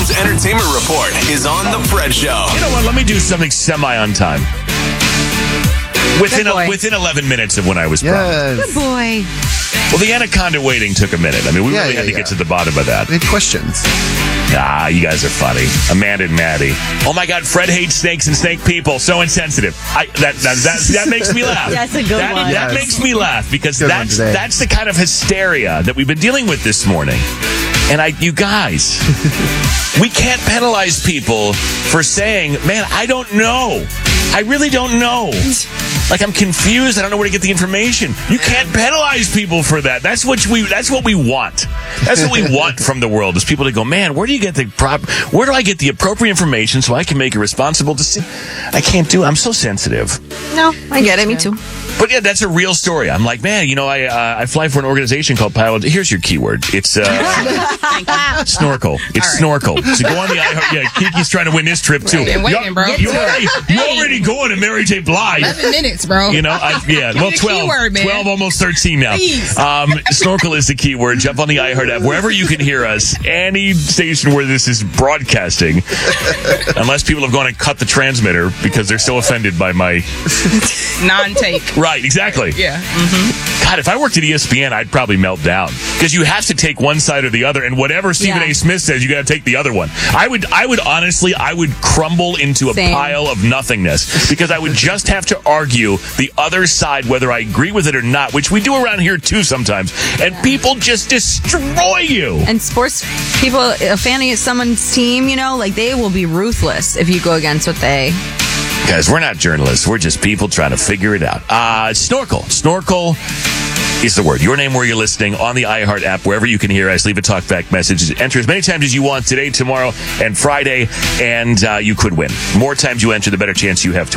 Sports Entertainment Report is on The Fred Show. You know what? Let me do something semi on time. Within 11 minutes of when I was promised. Good boy. Well, the Anaconda waiting took a minute. I mean, we really had to get to the bottom of that. Any questions? You guys are funny. Amanda and Maddie. Oh my God, Fred hates snakes and snake people. So insensitive. That makes me laugh. That's a good one. That makes me laugh because that's the kind of hysteria that we've been dealing with this morning. And you guys, we can't penalize people for saying, man, I don't know. I really don't know. Like, I'm confused. I don't know where to get the information. You can't penalize people for that. That's what we want. That's what we want from the world, is people to go, man, where do I get the appropriate information so I can make a responsible decision? I can't do it. I'm so sensitive. No, I get it. Me too. But yeah, that's a real story. I'm like, man, I fly for an organization called Pilot. Here's your keyword. It's snorkel. It's snorkel. So go on the iHeart. Yeah, Kiki's trying to win this trip too. Waiting, bro. You already going to Mary J. Blige. 11 minutes, bro. Well, 12. Keyword, man. 12, almost 13 now. Snorkel is the keyword. Jump on the iHeart app wherever you can hear us. Any station where this is broadcasting, unless people have gone and cut the transmitter because they're so offended by my non-take. Right, exactly. Yeah. God, if I worked at ESPN, I'd probably melt down because you have to take one side or the other, and whatever Stephen A. Smith says, you got to take the other one. I would crumble into a pile of nothingness because I would just have to argue the other side whether I agree with it or not, which we do around here too sometimes, and people just destroy you. And sports people, a fan of someone's team, they will be ruthless if you go against what they... Guys, we're not journalists. We're just people trying to figure it out. Snorkel. Snorkel is the word. Your name where you're listening on the iHeart app, wherever you can hear us. Leave a talkback message. Enter as many times as you want today, tomorrow, and Friday, and you could win. More times you enter, the better chance you have to